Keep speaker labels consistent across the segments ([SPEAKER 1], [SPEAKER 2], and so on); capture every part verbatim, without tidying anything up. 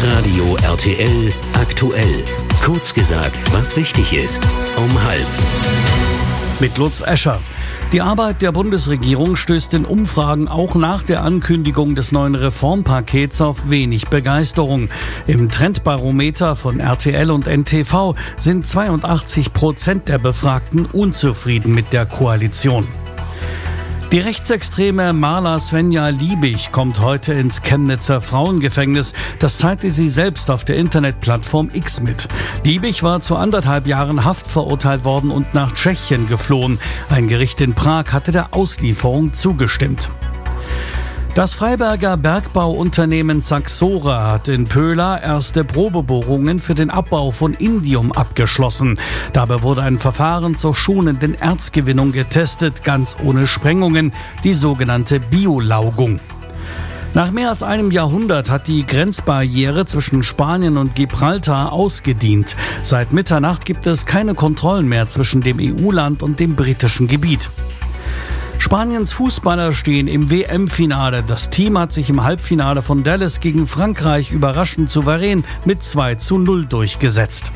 [SPEAKER 1] Hitradio R T L aktuell. Kurz gesagt, was wichtig ist. Um halb.
[SPEAKER 2] Mit Lutz Escher. Die Arbeit der Bundesregierung stößt in Umfragen auch nach der Ankündigung des neuen Reformpakets auf wenig Begeisterung. Im Trendbarometer von R T L und N T V sind zweiundachtzig Prozent der Befragten unzufrieden mit der Koalition. Die rechtsextreme Marla Svenja Liebig kommt heute ins Chemnitzer Frauengefängnis. Das teilte sie selbst auf der Internetplattform X mit. Liebig war zu anderthalb Jahren Haft verurteilt worden und nach Tschechien geflohen. Ein Gericht in Prag hatte der Auslieferung zugestimmt. Das Freiberger Bergbauunternehmen Saxora hat in Pöhla erste Probebohrungen für den Abbau von Indium abgeschlossen. Dabei wurde ein Verfahren zur schonenden Erzgewinnung getestet, ganz ohne Sprengungen, die sogenannte Biolaugung. Nach mehr als einem Jahrhundert hat die Grenzbarriere zwischen Spanien und Gibraltar ausgedient. Seit Mitternacht gibt es keine Kontrollen mehr zwischen dem E U-Land und dem britischen Gebiet. Spaniens Fußballer stehen im W M-Finale. Das Team hat sich im Halbfinale von Dallas gegen Frankreich überraschend souverän mit zwei zu null durchgesetzt.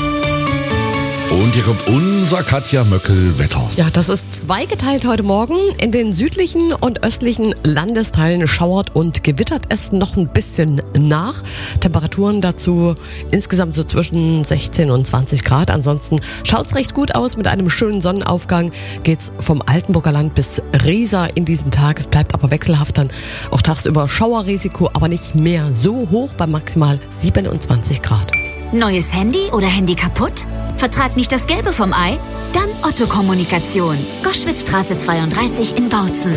[SPEAKER 3] Und hier kommt unser Katja Möckel-Wetter.
[SPEAKER 4] Ja, das ist zweigeteilt heute Morgen. In den südlichen und östlichen Landesteilen schauert und gewittert es noch ein bisschen nach. Temperaturen dazu insgesamt so zwischen sechzehn und zwanzig Grad. Ansonsten schaut's recht gut aus. Mit einem schönen Sonnenaufgang geht's vom Altenburger Land bis Riesa in diesen Tag. Es bleibt aber wechselhaft dann auch tagsüber Schauerrisiko, aber nicht mehr so hoch bei maximal siebenundzwanzig Grad.
[SPEAKER 5] Neues Handy oder Handy kaputt? Vertrag nicht das Gelbe vom Ei? Dann Otto Kommunikation. Goschwitzstraße zweiunddreißig in Bautzen.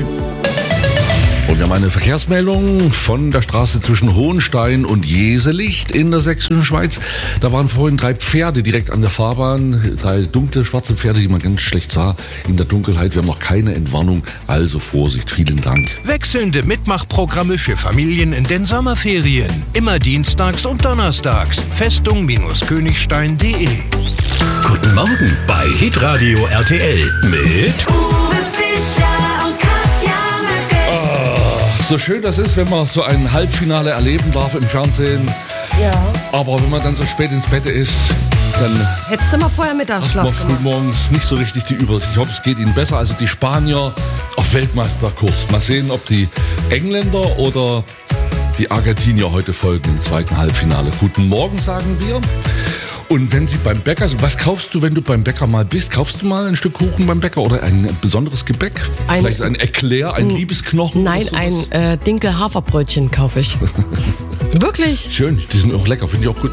[SPEAKER 3] Und wir haben eine Verkehrsmeldung von der Straße zwischen Hohenstein und Jeselicht in der sächsischen Schweiz. Da waren vorhin drei Pferde direkt an der Fahrbahn. Drei dunkle, schwarze Pferde, die man ganz schlecht sah in der Dunkelheit. Wir haben noch keine Entwarnung, also Vorsicht. Vielen Dank.
[SPEAKER 6] Wechselnde Mitmachprogramme für Familien in den Sommerferien. Immer dienstags und donnerstags. Festung-Königstein punkt de.
[SPEAKER 1] Guten Morgen bei Hitradio R T L mit
[SPEAKER 5] Uwe Fischer und Katja Möckel.
[SPEAKER 3] So schön das ist, wenn man so ein Halbfinale erleben darf im Fernsehen.
[SPEAKER 4] Ja.
[SPEAKER 3] Aber wenn man dann so spät ins Bett ist, dann
[SPEAKER 4] Hättest du mal vorher
[SPEAKER 3] hat
[SPEAKER 4] Mittagsschlaf
[SPEAKER 3] man
[SPEAKER 4] gemacht.
[SPEAKER 3] frühmorgens nicht so richtig die Übersicht. Ich hoffe, es geht ihnen besser. Also die Spanier auf Weltmeisterkurs. Mal sehen, ob die Engländer oder die Argentinier heute folgen im zweiten Halbfinale. Guten Morgen, sagen wir. Und wenn Sie beim Bäcker, also was kaufst du, wenn du beim Bäcker mal bist? Kaufst du mal ein Stück Kuchen beim Bäcker oder ein besonderes Gebäck?
[SPEAKER 4] Ein-
[SPEAKER 3] Vielleicht ein Eclair, ein Liebesknochen?
[SPEAKER 4] Nein,
[SPEAKER 3] oder
[SPEAKER 4] ein
[SPEAKER 3] sowas?
[SPEAKER 4] äh, Dinkel-Haferbrötchen kaufe ich. Wirklich?
[SPEAKER 3] Schön, die sind auch lecker, finde ich auch gut.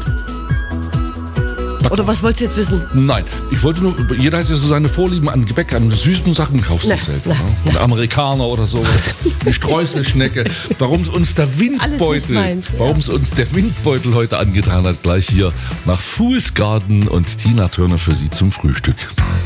[SPEAKER 4] Oder was wolltest du jetzt wissen?
[SPEAKER 3] Nein, ich wollte nur, jeder hat ja so seine Vorlieben an Gebäck, an süßen Sachen kaufst du
[SPEAKER 4] Nee,
[SPEAKER 3] selten.
[SPEAKER 4] nee,
[SPEAKER 3] Ne?
[SPEAKER 4] nee.
[SPEAKER 3] Ein Amerikaner oder sowas, eine Streuselschnecke. Warum es uns der
[SPEAKER 4] Alles nicht
[SPEAKER 3] Windbeutel,
[SPEAKER 4] meins, ja.
[SPEAKER 3] warum es uns der Windbeutel heute angetan hat, gleich hier nach Fool's Garden und Tina Turner für Sie zum Frühstück.